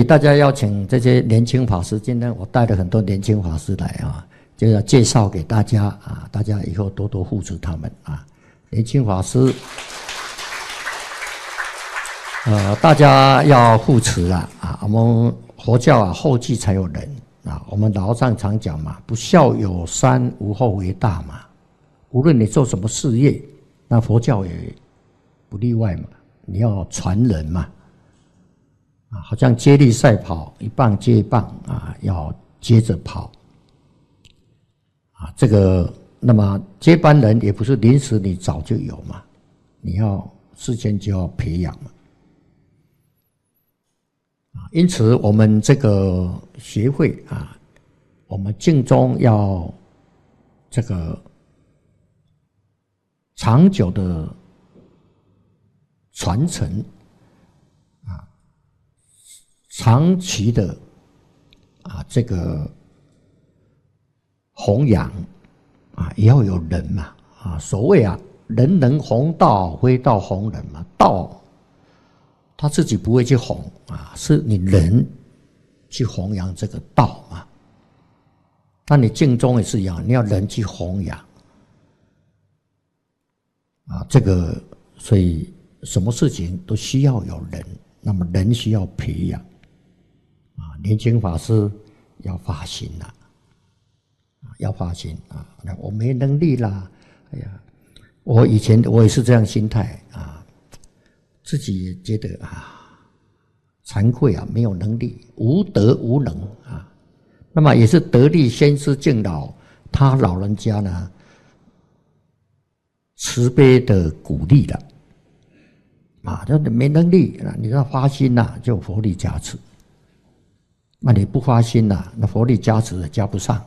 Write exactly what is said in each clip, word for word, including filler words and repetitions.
以大家邀请这些年轻法师，今天我带了很多年轻法师来啊，就要介绍给大家啊，大家以后多多扶持他们啊。年轻法师，呃，大家要扶持啊啊！我们佛教啊，后继才有人啊。我们老和尚常讲嘛，不孝有三，无后为大嘛。无论你做什么事业，那佛教也不例外嘛。你要传人嘛，啊，好像接力赛跑，一棒接一棒啊，要接着跑啊。这个，那么接班人也不是临时你找就有嘛，你要事先就要培养嘛。因此，我们这个学会啊，我们净宗要这个长久的传承啊，长期的啊这个弘扬啊，也要有人嘛啊，所谓啊，人能弘道，非道弘人嘛，道。他自己不会去弘啊，是你人去弘扬这个道嘛。那你净宗也是一样，你要人去弘扬啊。这个所以什么事情都需要有人，那么人需要培养啊。年轻法师要发心啦，啊，要发心啊。那我没能力啦，哎呀，我以前我也是这样心态啊。自己也觉得啊，惭愧啊，没有能力，无德无能啊。那么也是得力先师敬老，他老人家呢，慈悲的鼓励了啊，他没能力啊，你要发心呐、啊，就佛力加持。那你不发心呐、啊，那佛力加持也加不上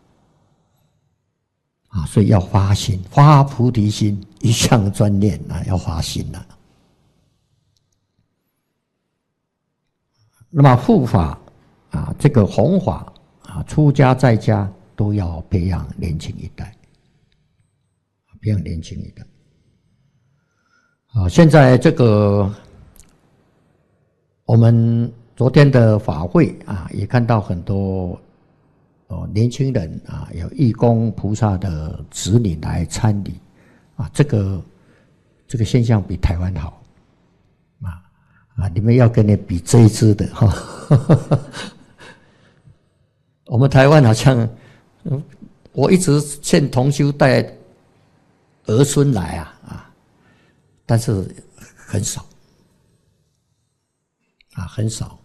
啊，所以要发心，发菩提心，一向专念啊，要发心呐、啊。那么护法啊，这个弘法啊，出家在家都要培养年轻一代，培养年轻一代。啊，现在这个我们昨天的法会啊，也看到很多哦年轻人啊，有义工菩萨的子女来参礼啊，这个这个现象比台湾好。啊，你们要跟你比这一支的哈，我们台湾好像，我一直劝同修带儿孙来啊啊，但是很少，啊很少，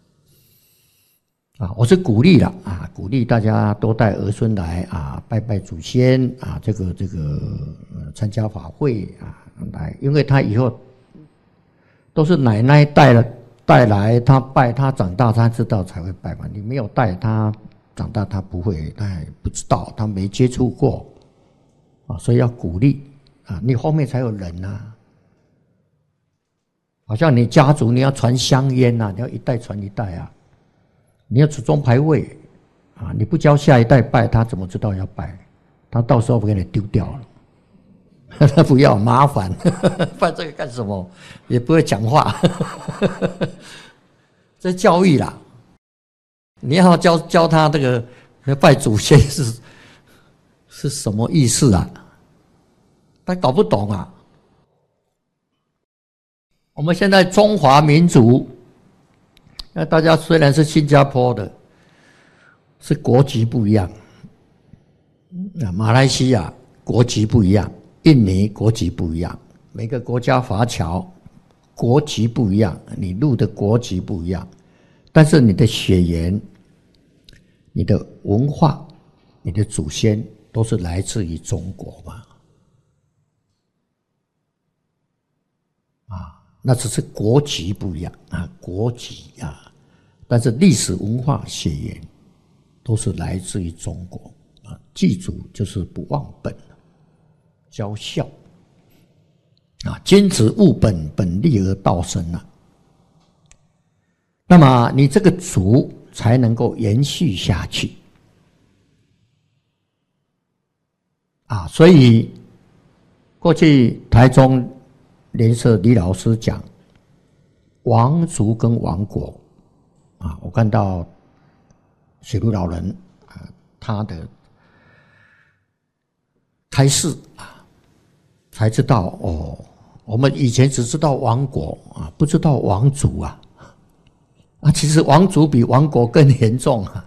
啊我是鼓励了啊，鼓励大家多带儿孙来啊，拜拜祖先啊，这个这个参加法会啊来，因为他以后。都是奶奶带了带来，他拜，他长大他知道才会拜嘛。你没有带他长大，他不会，他也不知道，他没接触过啊，所以要鼓励啊，你后面才有人呐、啊。好像你家族你要传香烟呐、啊，你要一代传一代啊，你要祖宗牌位啊，你不教下一代拜，他怎么知道要拜？他到时候给你丢掉了。他不要麻烦，办这个干什么？也不会讲话，这教育啦。你要教教他这个拜祖先是是什么意思啊？他搞不懂啊。我们现在中华民族，那大家虽然是新加坡的，是国籍不一样，啊，马来西亚国籍不一样。印尼国籍不一样，每个国家华侨国籍不一样，你入的国籍不一样，但是你的血缘、你的文化、你的祖先都是来自于中国嘛？啊，那只是国籍不一样啊，国籍啊，但是历史文化血缘都是来自于中国啊。记住，就是不忘本。教孝啊，君子务本，本立而道生啊。那么你这个族才能够延续下去啊。所以过去台中联社李老师讲，王族跟王国啊， 看到水陆老人啊，他的开示啊，才知道哦，我们以前只知道亡国啊，不知道亡族啊，啊，其实亡族比亡国更严重啊。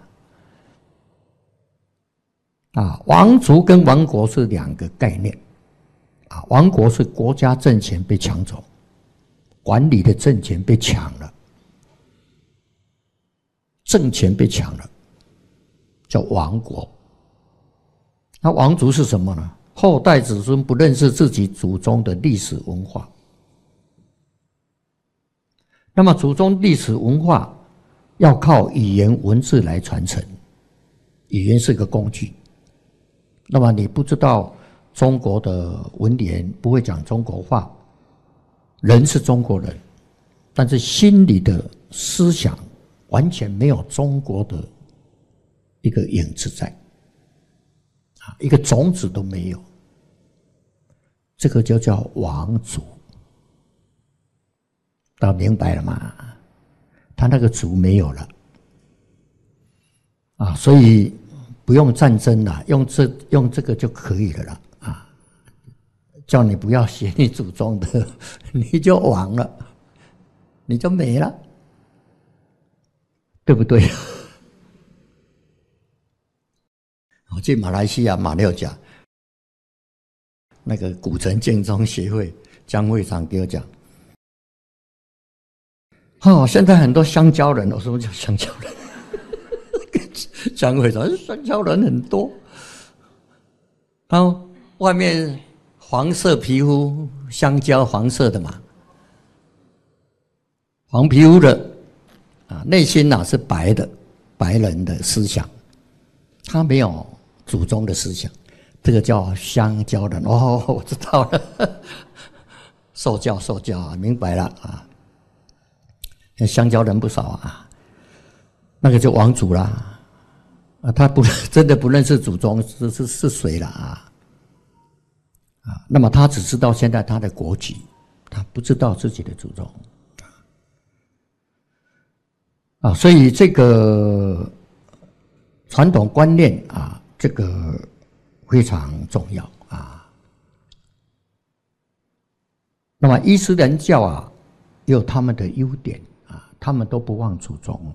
啊，亡族跟亡国是两个概念。啊，亡国是国家政权被抢走，管理的政权被抢了，政权被抢了，叫亡国。那亡族是什么呢？后代子孙不认识自己祖宗的历史文化。那么祖宗历史文化要靠语言文字来传承，语言是个工具。那么你不知道中国的文言，不会讲中国话，人是中国人，但是心里的思想完全没有中国的一个影子在，啊，一个种子都没有，这个就叫亡族。大家明白了吗？他那个族没有了，啊，所以不用战争了，用这用这个就可以了啦，啊，叫你不要学你祖宗的，你就亡了，你就没了，对不对？我去马来西亚马六甲，那个古城建中协会江会长给我讲，哦，现在很多香蕉人，我说叫香蕉人。江会长，香蕉人很多，然后外面黄色皮肤，香蕉黄色的嘛，黄皮肤的啊，内心呐、啊、是白的，白人的思想，他没有祖宗的思想，这个叫香蕉人。哦，我知道了，受教受教啊，明白了啊，香蕉人不少啊，那个就王族啦。啊，他不真的不认识祖宗是是是谁了啊？啊，那么他只知道现在他的国籍，他不知道自己的祖宗。啊，所以这个传统观念啊，这个非常重要啊。那么伊斯兰教啊，有他们的优点啊，他们都不忘祖宗。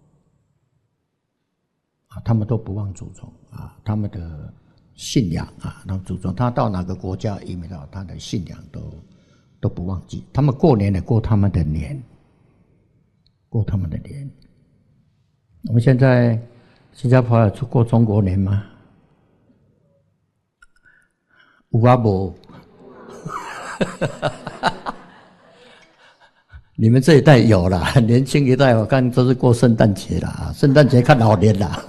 啊，他们都不忘祖宗啊，他们的信仰啊，他们祖宗，他到哪个国家移民到，他的信仰都都不忘记。他们过年也过他们的年，过他们的年。我们现在新加坡有过中国年吗？有啊无？你们这一代有啦，年轻一代我看都是过圣诞节啦，圣诞节看老年啦，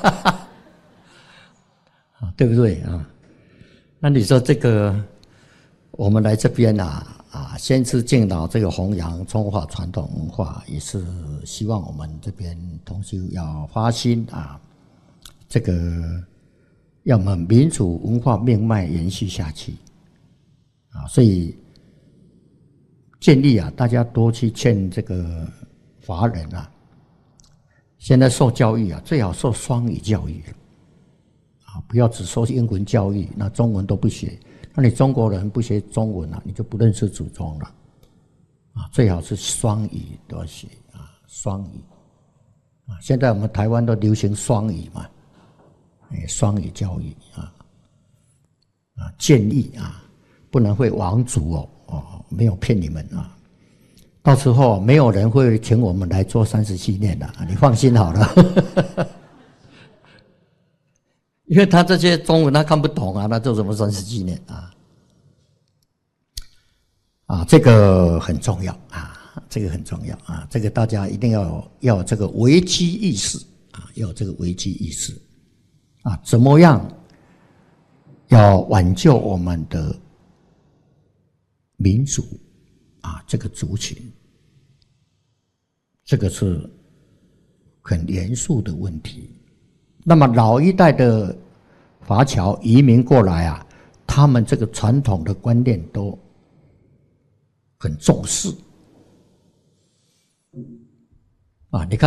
对不对啊？那你说这个，我们来这边啊啊，先是敬老这个弘扬中华传统文化，也是希望我们这边同修要发心啊，这个要我们民族文化命脉延续下去啊，所以。建议啊，大家多去劝这个华人啊，现在受教育啊，最好受双语教育啊，不要只受英文教育，那中文都不学，那你中国人不学中文啊，你就不认识祖宗了啊，最好是双语都要学啊，双语啊，现在我们台湾都流行双语嘛，哎，双语教育啊啊，建议啊，不能会亡族哦。哦，没有骗你们啊！到时候没有人会请我们来做三十纪念的，你放心好了。因为他这些中文他看不懂啊，那做什么三十纪念啊？啊，这个很重要啊，这个很重要啊，这个大家一定要有要有这个危机意识啊，要有这个危机意识啊，怎么样要挽救我们的民族啊，这个族群，这个是很严肃的问题。那么老一代的华侨移民过来啊，他们这个传统的观念都很重视啊，你看。